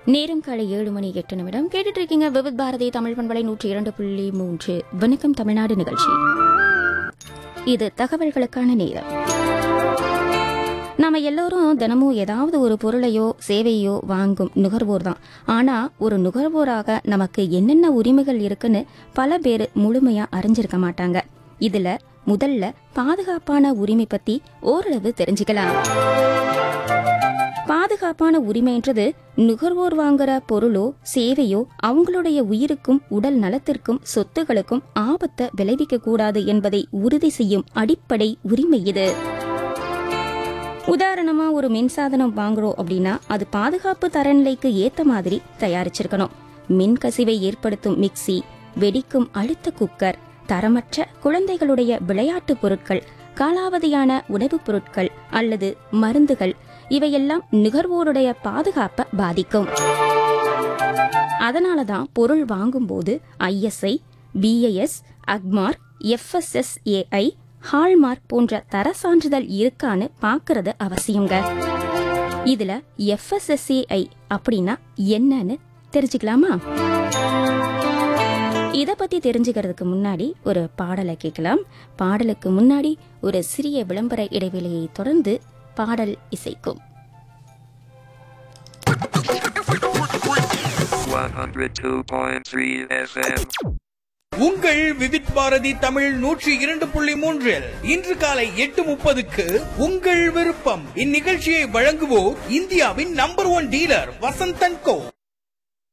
நேரம் காலை 7:08 கேட்டுட்டு இருக்கீங்க விவித் பாரதி தமிழ் பண்பலை 102.3 வணக்கம் தமிழ்நாடு நிகழ்ச்சி. இது தகவல்களுக்கான நேரம். நாம எல்லோரும் தினமும் ஏதாவது ஒரு பொருளையோ சேவையோ வாங்கும் நுகர்வோர் தான். ஆனா ஒரு நுகர்வோராக நமக்கு என்னென்ன உரிமைகள் இருக்குன்னு பல பேர் முழுமையா அறிஞ்சிருக்க மாட்டாங்க. இதுல முதல்ல பாதுகாப்பான உரிமை பத்தி ஓரளவு தெரிஞ்சுக்கலாம். பாதுகாப்பான உரிமைன்றது நுகர்வோர் வாங்குற பொருளோ சேவையோ அவங்களுடைய உயிருக்கும் உடல் நலத்திற்கும் சொத்துகளுக்கும் ஆபத்தை விளைவிக்க கூடாது என்பதை உறுதி செய்யும் அடிப்படை உரிமை இது. உதாரணமா ஒரு மின்சாதனம் வாங்குறோம் அப்படின்னா அது பாதுகாப்பு தரநிலைக்கு ஏத்த மாதிரி தயாரிச்சிருக்கணும். மின்கசிவை ஏற்படுத்தும் மிக்சி, வெடிக்கும் அழுத்த குக்கர், தரமற்ற குழந்தைகளுடைய விளையாட்டு பொருட்கள், காலாவதியான உணவுப் பொருட்கள் அல்லது மருந்துகள் இவையெல்லாம் நுகர்வோருடைய பாதுகாப்பை பாதிக்கும். அதனாலதான் பொருள் வாங்கும்போது ISI, BIS, Agmark, FSSAI, hallmark போன்ற தர சான்றிதழ் இருக்கான்னு பாக்குறது அவசியங்க. இதுல FSSAI அப்படின்னா என்னன்னு தெரிஞ்சுக்கலாமா? இத பத்தி தெரிஞ்சுக்கிறதுக்கு முன்னாடி ஒரு பாடலை கேட்கலாம். பாடலுக்கு முன்னாடி ஒரு சிறிய விளம்பர இடைவெளியை தொடர்ந்து பாடல் இசைக்கும். 102.3 FM. உங்கள் விவித் பாரதி தமிழ் 102.3 இன்று காலை 8:30க்கு உங்கள் விருப்பம். இந்நிகழ்ச்சியை வழங்குவோர் இந்தியாவின் நம்பர் 1 டீலர் வசந்த் & கோ.